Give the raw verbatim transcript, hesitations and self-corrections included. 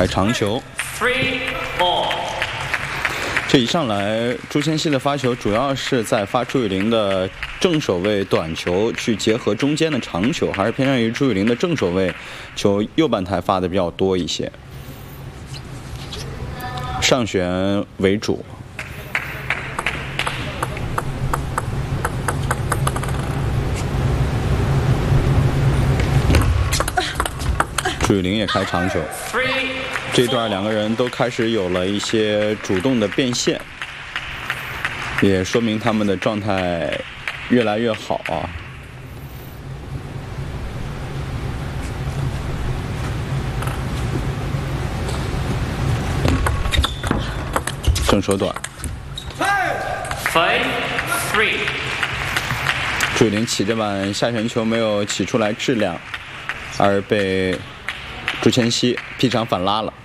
开长球。这一上来，朱千熙的发球主要是在发朱雨玲的正手位短球，去结合中间的长球，还是偏向于朱雨玲的正手位球右半台发的比较多一些，上旋为主。朱雨玲也开长球，这段两个人都开始有了一些主动的变现，也说明他们的状态越来越好啊。正手短，朱雨玲起这板下旋球没有起出来质量，而被朱千熙劈场反拉了。